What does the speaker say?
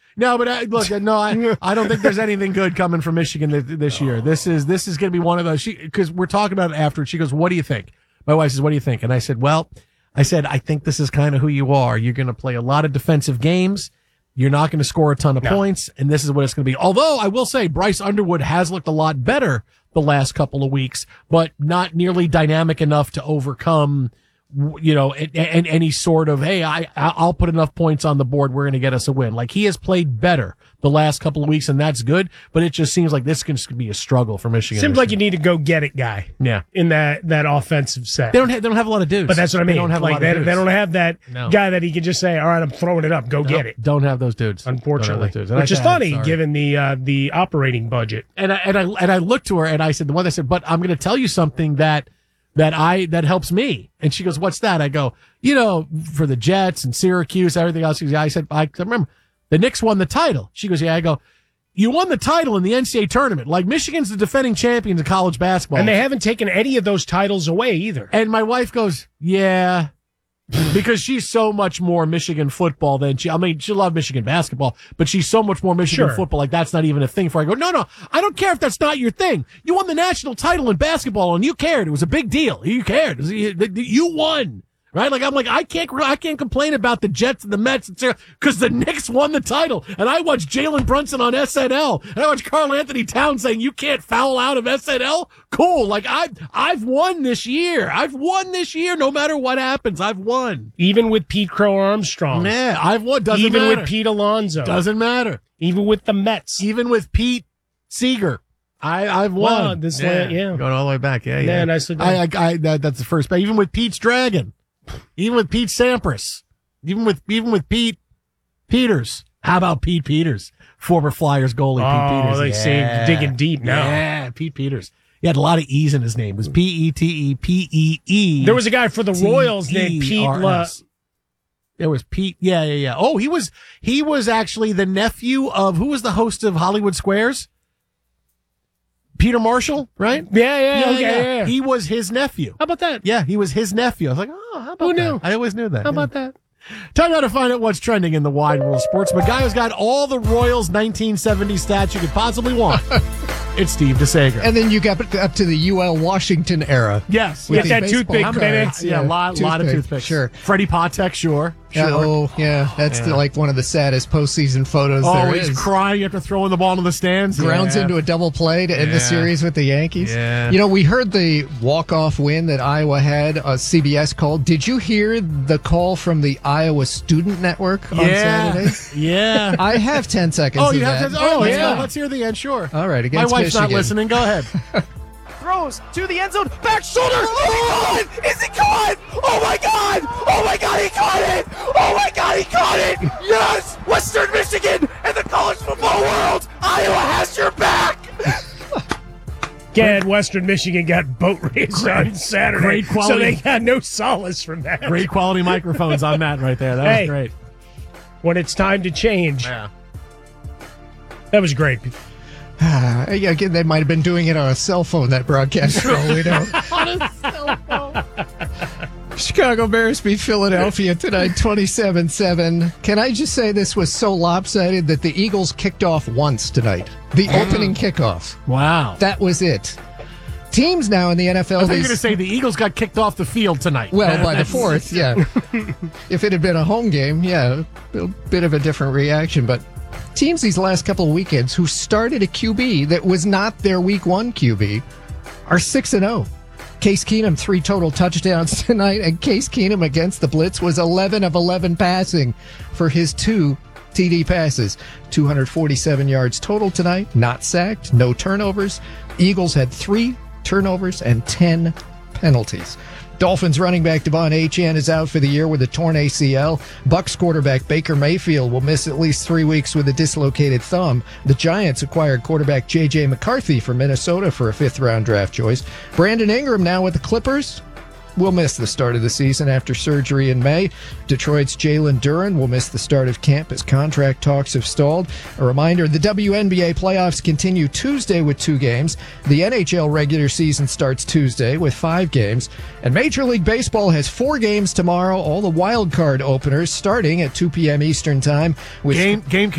No, but I don't think there's anything good coming from Michigan this year. This is going to be one of those, because we're talking about it after, and she goes, what do you think? My wife says, what do you think? And I said, I think this is kind of who you are. You're going to play a lot of defensive games. You're not going to score a ton of points, and this is what it's going to be. Although I will say Bryce Underwood has looked a lot better the last couple of weeks, but not nearly dynamic enough to overcome, and any sort of, hey, I'll put enough points on the board, we're going to get us a win. Like, he has played better the last couple of weeks, and that's good, but it just seems like this is going to be a struggle for Michigan. Seems like you need to go get it guy. Yeah. In that offensive set. They don't have a lot of dudes. But that's what I mean. They don't have a lot of dudes. They don't have that guy that he can just say, all right, I'm throwing it up, go get it. Don't have those dudes. Unfortunately. Which is funny, given the operating budget. And I looked to her and I said, but I'm going to tell you something that helps me. And she goes, what's that? I go, for the Jets and Syracuse, everything else. I said, I remember the Knicks won the title. She goes, yeah. I go, you won the title in the NCAA tournament. Like, Michigan's the defending champions of college basketball. And they haven't taken any of those titles away either. And my wife goes, yeah. Because she's so much more Michigan football than she loved Michigan basketball, but she's so much more Michigan football. Like, that's not even a thing for her. I go, no, I don't care if that's not your thing. You won the national title in basketball and you cared. It was a big deal. You cared. You won. Right? Like, I'm like, I can't complain about the Jets and the Mets because the Knicks won the title. And I watched Jalen Brunson on SNL. And I watched Karl Anthony Towns saying, you can't foul out of SNL. Cool. Like, I've won this year. I've won this year. No matter what happens, I've won. Even with Pete Crow Armstrong. Yeah, I've won. Doesn't matter. Even with Pete Alonso. Doesn't matter. Even with the Mets. Even with Pete Seeger. I've won. Well, Going all the way back. Yeah. Nicely done. That's the first. Even with Pete's Dragon. Even with Pete Sampras, even with Pete Peters. How about Pete Peters, former Flyers goalie? Pete Peters. They say digging deep now. Yeah, Pete Peters. He had a lot of E's in his name. It was Petepee. There was a guy for the Royals named Pete. There was Pete. Yeah. Oh, he was actually the nephew of who was the host of Hollywood Squares. Peter Marshall, right? Yeah. He was his nephew. How about that? Yeah, he was his nephew. I was like, oh, how about Who knew? That? I always knew that. How about that? Time now to find out what's trending in the wide world of sports. But guy who's got all the Royals 1970 stats you could possibly want. It's Steve DeSager. And then you got up to the UL Washington era. Yes. With that toothpick minutes. Yeah, a lot of toothpicks. Sure. Freddie Patek, sure. That's like one of the saddest postseason photos there is. He's crying after throwing the ball into the stands. Grounds into a double play to end the series with the Yankees. Yeah. We heard the walk-off win that Iowa had. CBS called. Did you hear the call from the Iowa Student Network on Saturday? Yeah. I have 10 seconds. Oh, you have 10 seconds? Oh, yeah. Let's hear the end, sure. All right, against my wife's Michigan. Not listening. Go ahead. Throws to the end zone, back shoulder. Oh, is it caught? Oh my God! Oh my God, he caught it! Oh my God, he caught it! Yes, Western Michigan and the college football world. Iowa has your back. Again, Western Michigan got boat raced on Saturday, great quality. So they got no solace from that. Great quality microphones on that right there. That was great. When it's time to change, that was great. Again, they might have been doing it on a cell phone, that broadcast. We don't. On a cell phone. Chicago Bears beat Philadelphia tonight 27-7. Can I just say this was so lopsided that the Eagles kicked off once tonight? The opening kickoff. Wow. That was it. Teams now in the NFL. I thought you were going to say the Eagles got kicked off the field tonight. Well, by the fourth, yeah. If it had been a home game, a bit of a different reaction, but teams these last couple of weekends who started a QB that was not their week one QB are 6-0. Case Keenum, 3 total touchdowns tonight, and Case Keenum against the Blitz was 11 of 11 passing for his 2 TD passes. 247 yards total tonight, not sacked, no turnovers. Eagles had 3 turnovers and 10 penalties. Dolphins running back Devon Achane is out for the year with a torn ACL. Bucs quarterback Baker Mayfield will miss at least 3 weeks with a dislocated thumb. The Giants acquired quarterback J.J. McCarthy from Minnesota for a 5th-round draft choice. Brandon Ingram now with the Clippers will miss the start of the season after surgery in May. Detroit's Jalen Duren will miss the start of camp as contract talks have stalled. A reminder, the WNBA playoffs continue Tuesday with 2 games. The NHL regular season starts Tuesday with 5 games. And Major League Baseball has 4 games tomorrow, all the wild card openers starting at 2 p.m. Eastern Time. With Game